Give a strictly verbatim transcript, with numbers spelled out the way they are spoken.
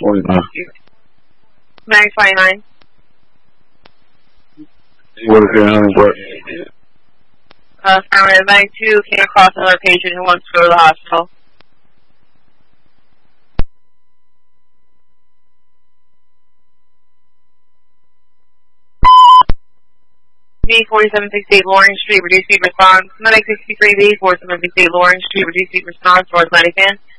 twenty-nine. Mag twenty-nine. What is your honey, what? Uh, Farmer Mag two came across another patient who wants to go to the hospital. B forty-seven sixty-eight Lawrence Street, reduce speed response. Medic sixty-three B forty-seven sixty-eight Lawrence Street, reduce speed response towards Medican.